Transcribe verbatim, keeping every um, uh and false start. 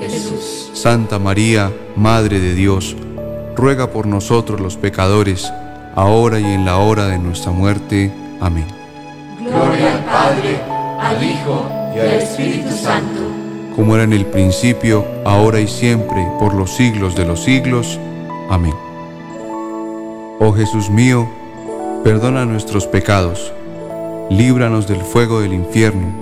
Jesús. Santa María, Madre de Dios, ruega por nosotros los pecadores, ahora y en la hora de nuestra muerte. Amén. Gloria al Padre, al Hijo y al Espíritu Santo. Como era en el principio, ahora y siempre, por los siglos de los siglos. Amén. Oh Jesús mío, perdona nuestros pecados, líbranos del fuego del infierno,